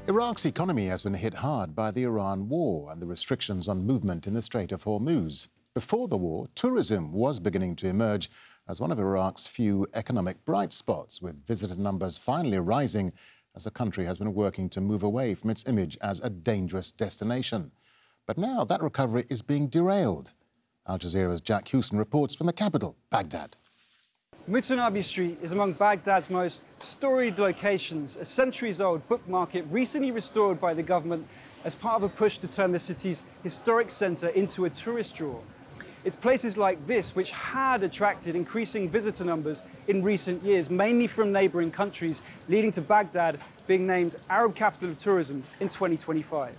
Iraq's economy has been hit hard by the Iran war and the restrictions on movement in the Strait of Hormuz. Before the war, tourism was beginning to emerge as one of Iraq's few economic bright spots, with visitor numbers finally rising as the country has been working to move away from its image as a dangerous destination. But now that recovery is being derailed. Al Jazeera's Jack Hewson reports from the capital, Baghdad. Mutanabbi Street is among Baghdad's most storied locations, a centuries-old book market recently restored by the government as part of a push to turn the city's historic centre into a tourist draw. It's places like this which had attracted increasing visitor numbers in recent years, mainly from neighbouring countries, leading to Baghdad being named Arab Capital of Tourism in 2025.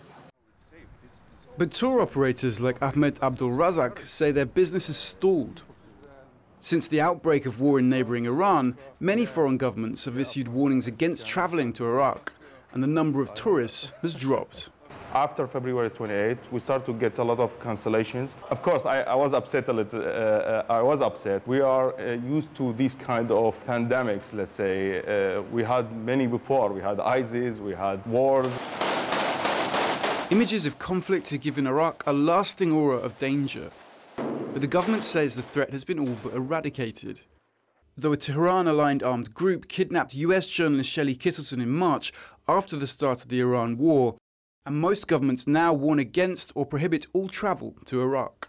But tour operators like Ahmed Abdul Razak say their business has stalled. Since the outbreak of war in neighbouring Iran, many foreign governments have issued warnings against travelling to Iraq, and the number of tourists has dropped. After February 28, we started to get a lot of cancellations. Of course, I was upset a little. I was upset. We are used to these kind of pandemics, let's say. We had many before. We had ISIS, we had wars. Images of conflict have given Iraq a lasting aura of danger. But the government says the threat has been all but eradicated. Though a Tehran-aligned armed group kidnapped US journalist Shelley Kittleton in March after the start of the Iran war, and most governments now warn against or prohibit all travel to Iraq.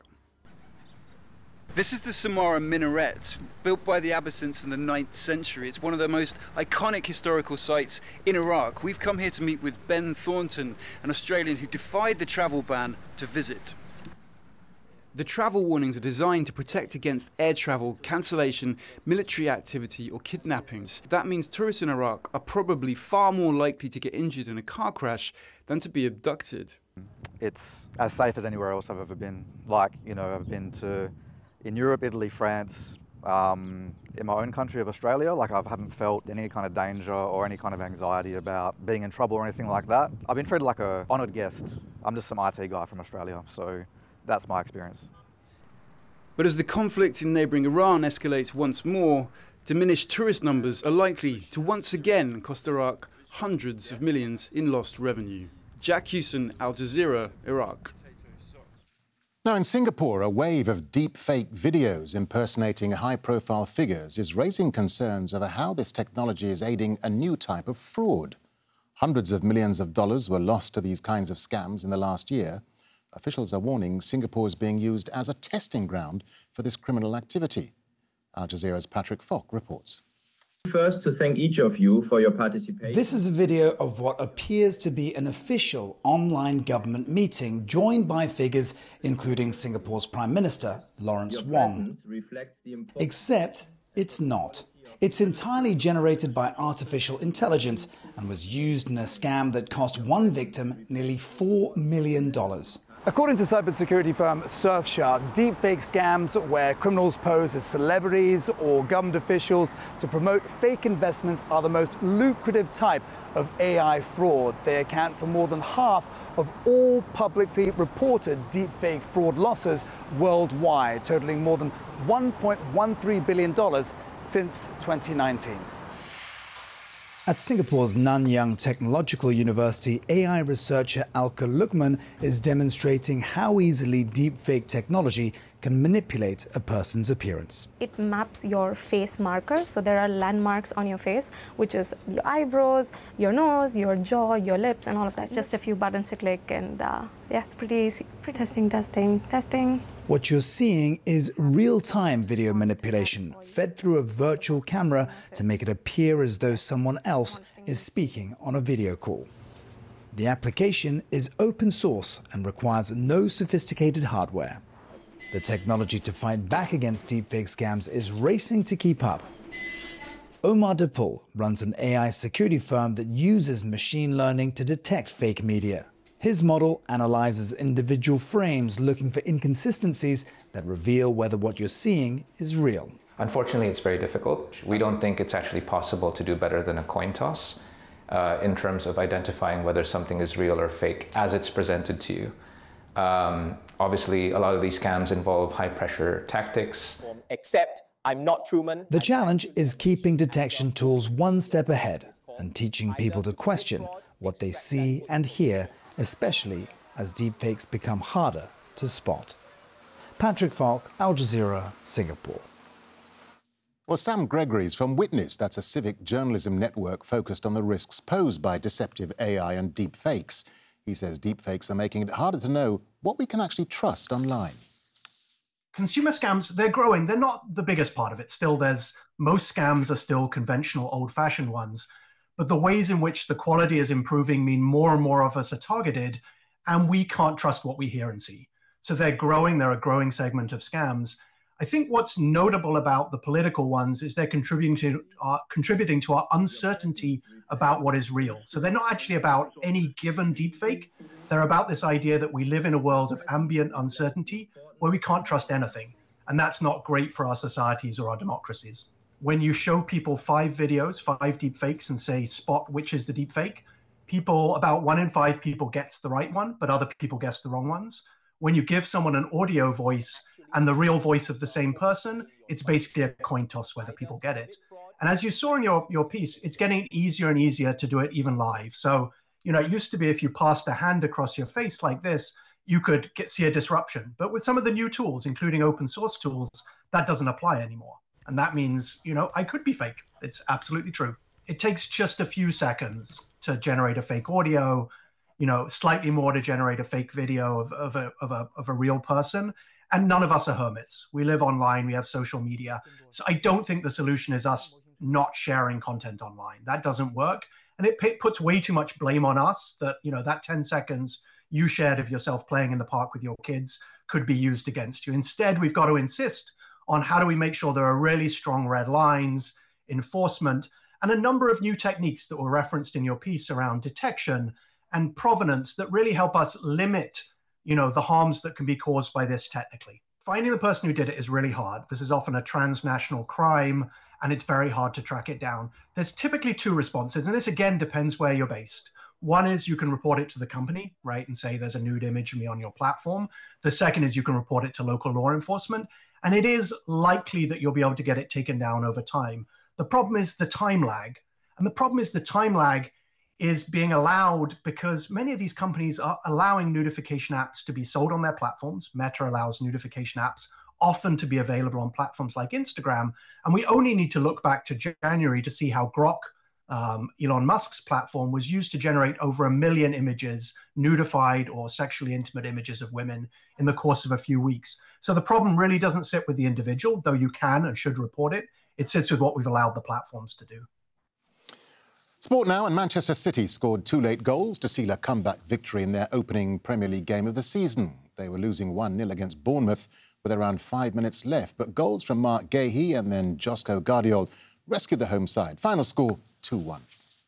This is the Samarra Minaret, built by the Abbasids in the 9th century. It's one of the most iconic historical sites in Iraq. We've come here to meet with Ben Thornton, an Australian who defied the travel ban to visit. The travel warnings are designed to protect against air travel, cancellation, military activity or kidnappings. That means tourists in Iraq are probably far more likely to get injured in a car crash than to be abducted. It's as safe as anywhere else I've ever been. I've been in Europe, Italy, France, in my own country of Australia. I haven't felt any kind of danger or any kind of anxiety about being in trouble or anything like that. I've been treated like an honoured guest. I'm just some IT guy from Australia, so that's my experience. But as the conflict in neighbouring Iran escalates once more, diminished tourist numbers are likely to once again cost Iraq hundreds of millions in lost revenue. Jack Hewson, Al Jazeera, Iraq. Now, in Singapore, a wave of deep-fake videos impersonating high-profile figures is raising concerns over how this technology is aiding a new type of fraud. Hundreds of millions of dollars were lost to these kinds of scams in the last year. Officials are warning Singapore is being used as a testing ground for this criminal activity. Al Jazeera's Patrick Falk reports. First, to thank each of you for your participation. This is a video of what appears to be an official online government meeting joined by figures including Singapore's Prime Minister, Lawrence Wong. Except it's not. It's entirely generated by artificial intelligence and was used in a scam that cost one victim nearly $4 million. According to cybersecurity firm Surfshark, deepfake scams where criminals pose as celebrities or government officials to promote fake investments are the most lucrative type of AI fraud. They account for more than half of all publicly reported deepfake fraud losses worldwide, totaling more than $1.13 billion since 2019. At Singapore's Nanyang Technological University, AI researcher Alka Lukman is demonstrating how easily deepfake technology can manipulate a person's appearance. It maps your face markers, so there are landmarks on your face, which is your eyebrows, your nose, your jaw, your lips, and all of that. It's just a few buttons to click, and yeah, it's pretty easy. Testing. What you're seeing is real-time video manipulation fed through a virtual camera to make it appear as though someone else is speaking on a video call. The application is open source and requires no sophisticated hardware. The technology to fight back against deepfake scams is racing to keep up. Omar Dapul runs an AI security firm that uses machine learning to detect fake media. His model analyzes individual frames looking for inconsistencies that reveal whether what you're seeing is real. Unfortunately, it's very difficult. We don't think it's actually possible to do better than a coin toss in terms of identifying whether something is real or fake as it's presented to you. Obviously, a lot of these scams involve high-pressure tactics. Except I'm not Truman. The challenge is keeping detection tools one step ahead and teaching people to question what they see and hear, especially as deepfakes become harder to spot. Patrick Falk, Al Jazeera, Singapore. Well, Sam Gregory's from Witness. That's a civic journalism network focused on the risks posed by deceptive AI and deepfakes. He says deepfakes are making it harder to know what we can actually trust online. Consumer scams, they're growing. They're not the biggest part of it. Still, most scams are still conventional, old-fashioned ones. But the ways in which the quality is improving mean more and more of us are targeted, and we can't trust what we hear and see. So they're growing. They're a growing segment of scams. I think what's notable about the political ones is they're contributing to our uncertainty about what is real. So they're not actually about any given deepfake. They're about this idea that we live in a world of ambient uncertainty where we can't trust anything. And that's not great for our societies or our democracies. When you show people 5 videos, 5 deepfakes, and say, spot which is the deepfake, about 1 in 5 people gets the right one, but other people guess the wrong ones. When you give someone an audio voice and the real voice of the same person, it's basically a coin toss whether people get it. And as you saw in your piece, it's getting easier and easier to do it even live. So, it used to be if you passed a hand across your face like this, you could see a disruption. But with some of the new tools, including open source tools, that doesn't apply anymore. And that means, I could be fake. It's absolutely true. It takes just a few seconds to generate a fake audio, slightly more to generate a fake video of a real person. And none of us are hermits. We live online, we have social media. So I don't think the solution is us not sharing content online. That doesn't work. And it puts way too much blame on us that, that 10 seconds you shared of yourself playing in the park with your kids could be used against you. Instead, we've got to insist on how do we make sure there are really strong red lines, enforcement, and a number of new techniques that were referenced in your piece around detection and provenance that really help us limit, the harms that can be caused by this technically. Finding the person who did it is really hard. This is often a transnational crime, and it's very hard to track it down. There's typically 2 responses, and this again depends where you're based. One is you can report it to the company, right, and say there's a nude image of me on your platform. The second is you can report it to local law enforcement, and it is likely that you'll be able to get it taken down over time. The problem is the time lag, and the problem is the time lag is being allowed because many of these companies are allowing notification apps to be sold on their platforms. Meta allows notification apps often to be available on platforms like Instagram. And we only need to look back to January to see how Grok, Elon Musk's platform, was used to generate over 1 million images, nudified or sexually intimate images of women in the course of a few weeks. So the problem really doesn't sit with the individual, though you can and should report it. It sits with what we've allowed the platforms to do. Sport now, and Manchester City scored 2 late goals to seal a comeback victory in their opening Premier League game of the season. They were losing 1-0 against Bournemouth with around 5 minutes left, but goals from Mark Gahey and then Josko Guardiol rescued the home side. Final score 2-1.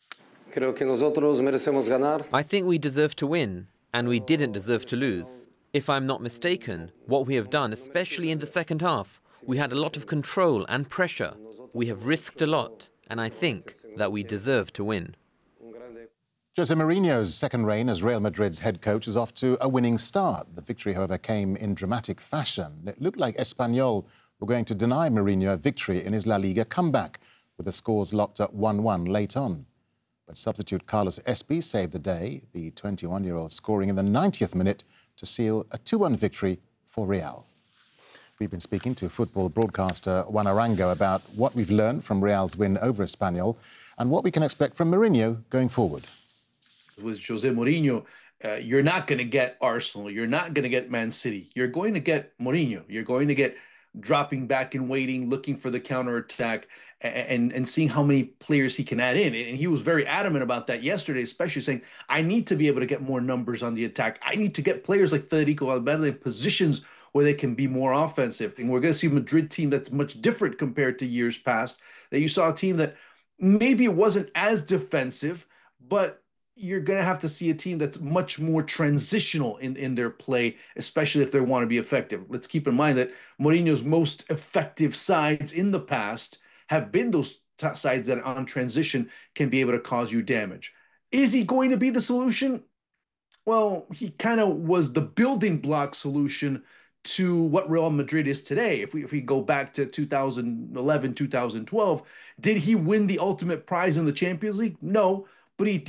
I think we deserve to win, and we didn't deserve to lose. If I'm not mistaken, what we have done, especially in the second half, we had a lot of control and pressure. We have risked a lot, and I think that we deserve to win. Jose Mourinho's second reign as Real Madrid's head coach is off to a winning start. The victory, however, came in dramatic fashion. It looked like Espanyol were going to deny Mourinho a victory in his La Liga comeback, with the scores locked at 1-1 late on. But substitute Carlos Espí saved the day, the 21-year-old scoring in the 90th minute to seal a 2-1 victory for Real. We've been speaking to football broadcaster Juan Arango about what we've learned from Real's win over Espanyol and what we can expect from Mourinho going forward. With Jose Mourinho, you're not going to get Arsenal. You're not going to get Man City. You're going to get Mourinho. You're going to get dropping back and waiting, looking for the counterattack, and seeing how many players he can add in. And he was very adamant about that yesterday, especially saying, I need to be able to get more numbers on the attack. I need to get players like Federico Valverde in positions where they can be more offensive. And we're going to see a Madrid team that's much different compared to years past, that you saw a team that maybe it wasn't as defensive, but you're going to have to see a team that's much more transitional in their play, especially if they want to be effective. Let's keep in mind that Mourinho's most effective sides in the past have been those sides that on transition can be able to cause you damage. Is he going to be the solution? Well, he kind of was the building block solution to what Real Madrid is today. If we go back to 2011, 2012, did he win the ultimate prize in the Champions League? No, but he did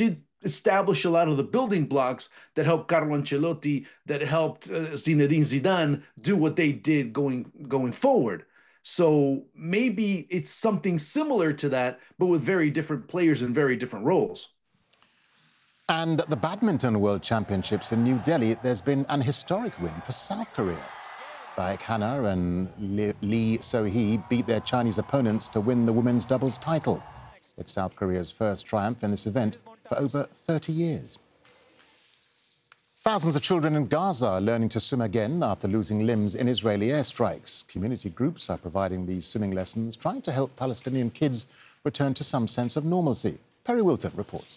establish a lot of the building blocks that helped Carlo Ancelotti, that helped Zinedine Zidane do what they did going forward. So maybe it's something similar to that, but with very different players and very different roles. And at the Badminton World Championships in New Delhi, there's been an historic win for South Korea. Baek Hana and Lee So-hee beat their Chinese opponents to win the women's doubles title. It's South Korea's first triumph in this event for over 30 years. Thousands of children in Gaza are learning to swim again after losing limbs in Israeli airstrikes. Community groups are providing these swimming lessons, trying to help Palestinian kids return to some sense of normalcy. Perry Wilton reports.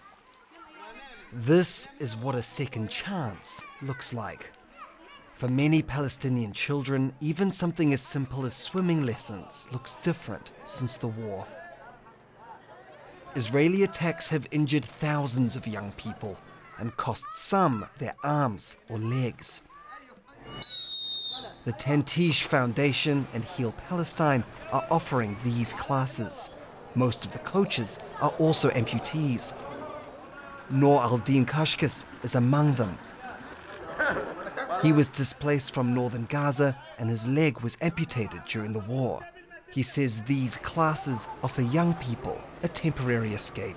This is what a second chance looks like. For many Palestinian children, even something as simple as swimming lessons looks different since the war. Israeli attacks have injured thousands of young people and cost some their arms or legs. The Tantish Foundation and Heal Palestine are offering these classes. Most of the coaches are also amputees. Noor al-Din Kashkas is among them. He was displaced from northern Gaza and his leg was amputated during the war. He says these classes offer young people a temporary escape.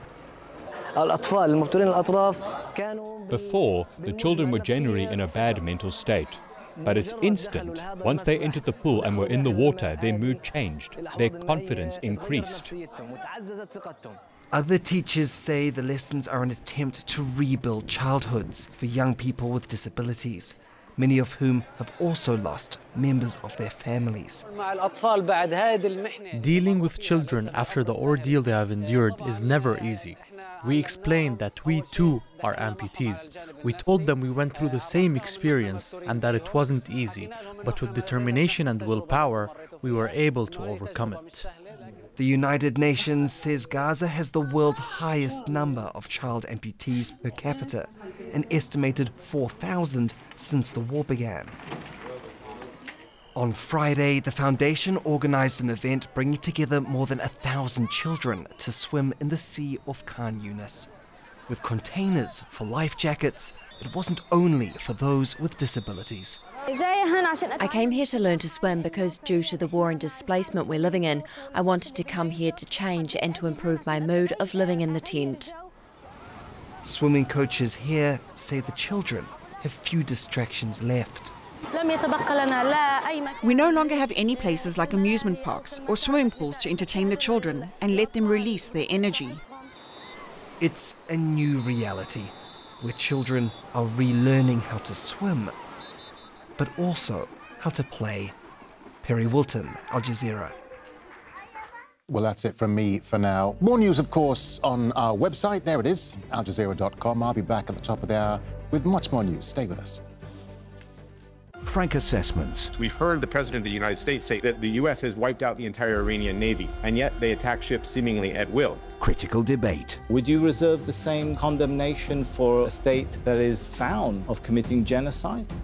Before, the children were generally in a bad mental state. But it's instant. Once they entered the pool and were in the water, their mood changed. Their confidence increased. Other teachers say the lessons are an attempt to rebuild childhoods for young people with disabilities, many of whom have also lost members of their families. Dealing with children after the ordeal they have endured is never easy. We explained that we too are amputees. We told them we went through the same experience and that it wasn't easy, but with determination and willpower, we were able to overcome it. The United Nations says Gaza has the world's highest number of child amputees per capita, an estimated 4,000 since the war began. On Friday, the foundation organized an event bringing together more than 1,000 children to swim in the Sea of Khan Yunis. With containers for life jackets, it wasn't only for those with disabilities. I came here to learn to swim because due to the war and displacement we're living in, I wanted to come here to change and to improve my mood of living in the tent. Swimming coaches here say the children have few distractions left. We no longer have any places like amusement parks or swimming pools to entertain the children and let them release their energy. It's a new reality where children are relearning how to swim, but also how to play. Perry Wilton, Al Jazeera. Well, that's it from me for now. More news, of course, on our website. There it is, aljazeera.com. I'll be back at the top of the hour with much more news. Stay with us. Frank assessments. We've heard the President of the United States say that the U.S. has wiped out the entire Iranian Navy, and yet they attack ships seemingly at will. Critical debate. Would you reserve the same condemnation for a state that is found of committing genocide?